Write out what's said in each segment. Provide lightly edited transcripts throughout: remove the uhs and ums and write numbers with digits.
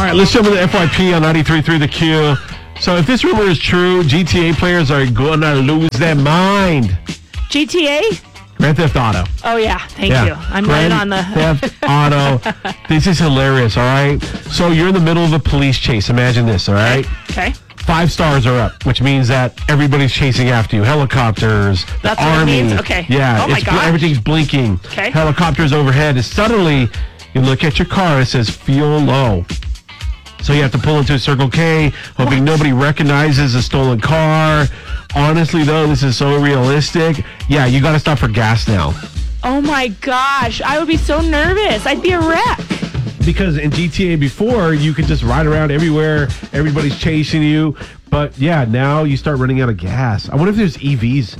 All right, let's jump into the FYP on 93.3 The Q. So if this rumor is true, GTA players are going to lose their mind. GTA? Grand Theft Auto. Oh, yeah. Thank you. I'm right on the... Theft Auto. This is hilarious, all right? So you're in the middle of a police chase. Imagine this, all right? Okay. 5 stars are up, which means that everybody's chasing after you. Helicopters, That's the what army. it means? Okay. Yeah. Oh, my gosh. Everything's blinking. Okay. Helicopters overhead. And suddenly, you look at your car, it says, fuel low. So you have to pull into a Circle K, hoping nobody recognizes a stolen car. Honestly, though, this is so realistic. Yeah, you got to stop for gas now. Oh, my gosh. I would be so nervous. I'd be a wreck. Because in GTA before, you could just ride around everywhere. Everybody's chasing you. But, yeah, now you start running out of gas. I wonder if there's EVs.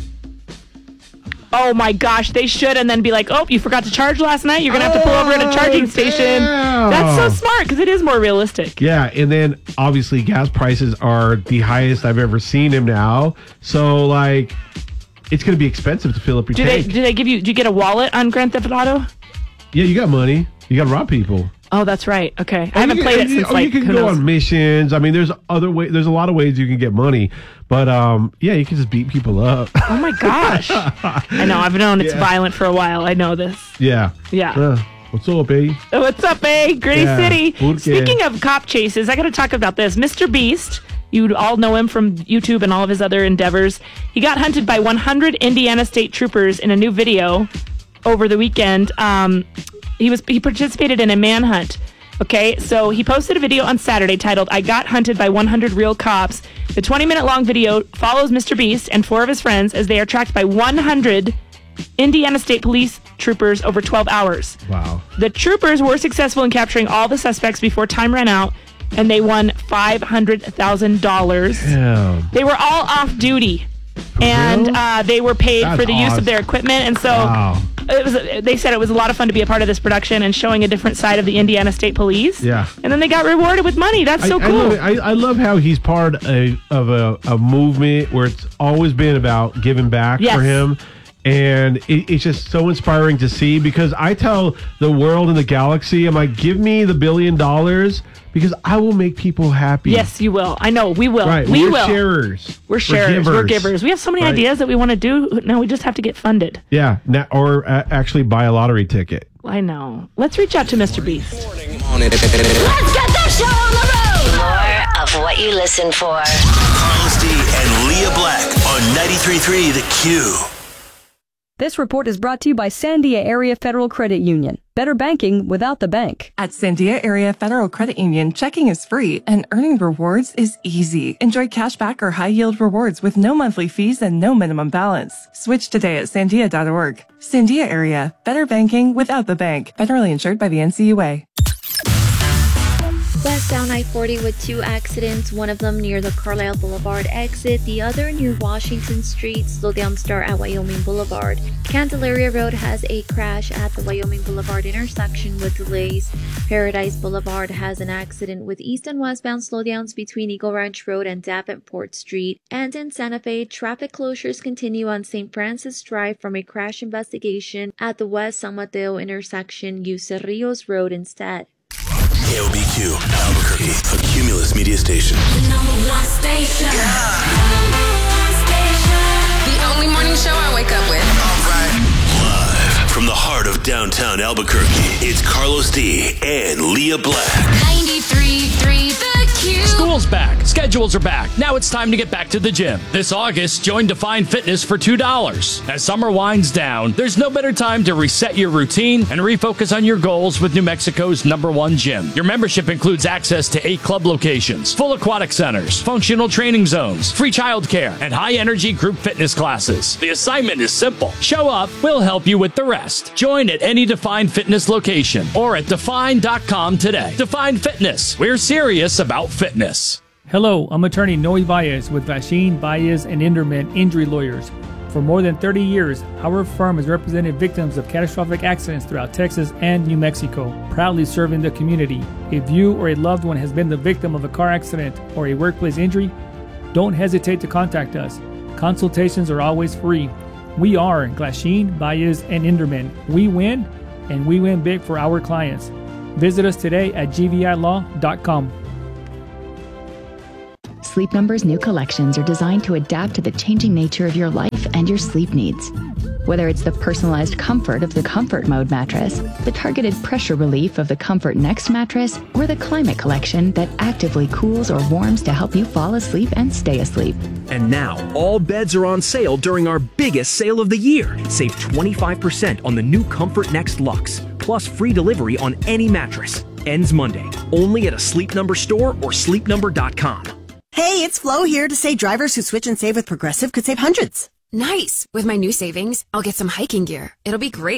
Oh, my gosh. They should, and then be like, oh, you forgot to charge last night? You're going to have to pull over at a charging station. That's so smart, because it is more realistic. Yeah, and then, obviously, gas prices are the highest I've ever seen them now. So, like, it's going to be expensive to fill up your tank. Do you get a wallet on Grand Theft Auto? Yeah, you got money. You got to rob people. Oh, that's right. Okay. I haven't played it since, you can go on missions. I mean, there's other way. There's a lot of ways you can get money. But, yeah, you can just beat people up. Oh, my gosh. I know. I've known it's violent for a while. I know this. Yeah. Yeah. What's up, eh? What's up, eh? Gritty City. Porque. Speaking of cop chases, I got to talk about this. Mr. Beast, you all know him from YouTube and all of his other endeavors. He got hunted by 100 Indiana State Troopers in a new video over the weekend. He participated in a manhunt. Okay, so he posted a video on Saturday titled, I Got Hunted by 100 Real Cops. The 20-minute long video follows Mr. Beast and 4 of his friends as they are tracked by 100 Indiana State Police troopers over 12 hours. Wow. The troopers were successful in capturing all the suspects before time ran out, and they won $500,000. Damn. They were all off duty, and they were paid for the use of their equipment, and so... They said it was a lot of fun to be a part of this production and showing a different side of the Indiana State Police. Yeah. And then they got rewarded with money. That's so cool. I love how he's part of a movement where it's always been about giving back for him. And it's just so inspiring to see, because I tell the world and the galaxy, I'm like, give me the $1 billion because I will make people happy. Yes, you will. I know. We will. Right. We're sharers. We're sharers. We're givers. We have so many ideas that we want to do. Now we just have to get funded. Yeah. Or actually buy a lottery ticket. I know. Let's reach out to Mr. Beast. Let's get this show on the road. More of what you listen for. Carlos D and Leah Black on 93.3 The Q. This report is brought to you by Sandia Area Federal Credit Union. Better banking without the bank. At Sandia Area Federal Credit Union, checking is free and earning rewards is easy. Enjoy cashback or high-yield rewards with no monthly fees and no minimum balance. Switch today at sandia.org. Sandia Area. Better banking without the bank. Federally insured by the NCUA. Westbound I-40 with 2 accidents, one of them near the Carlisle Boulevard exit, the other near Washington Street. Slowdowns start at Wyoming Boulevard. Candelaria Road has a crash at the Wyoming Boulevard intersection with delays. Paradise Boulevard has an accident with east and westbound slowdowns between Eagle Ranch Road and Davenport Street. And in Santa Fe, traffic closures continue on St. Francis Drive from a crash investigation at the West San Mateo intersection. Use Cerrillos Road instead. KOBQ, Albuquerque, a Cumulus media station. The #1 station. The only morning show I wake up with. Live from the heart of downtown Albuquerque, it's Carlos D and Leah Black. 93.3 The Q. School's back. Schedules are back. Now it's time to get back to the gym. This August, join Define Fitness for $2. As summer winds down, there's no better time to reset your routine and refocus on your goals with New Mexico's #1 gym. Your membership includes access to 8 club locations, full aquatic centers, functional training zones, free childcare, and high-energy group fitness classes. The assignment is simple. Show up, we'll help you with the rest. Join at any Define Fitness location or at define.com today. Define Fitness. We're serious about fitness. Hello, I'm attorney Noe Baez with Vasheen, Baez, and Inderman Injury Lawyers. For more than 30 years, our firm has represented victims of catastrophic accidents throughout Texas and New Mexico, proudly serving the community. If you or a loved one has been the victim of a car accident or a workplace injury, don't hesitate to contact us. Consultations are always free. We are Glasheen, Baez, and Inderman. We win, and we win big for our clients. Visit us today at gvilaw.com. Sleep Number's new collections are designed to adapt to the changing nature of your life and your sleep needs. Whether it's the personalized comfort of the Comfort Mode mattress, the targeted pressure relief of the Comfort Next mattress, or the Climate Collection that actively cools or warms to help you fall asleep and stay asleep. And now, all beds are on sale during our biggest sale of the year. Save 25% on the new Comfort Next Luxe, plus free delivery on any mattress. Ends Monday, only at a Sleep Number store or sleepnumber.com. Hey, it's Flo here to say drivers who switch and save with Progressive could save hundreds. Nice! With my new savings, I'll get some hiking gear. It'll be great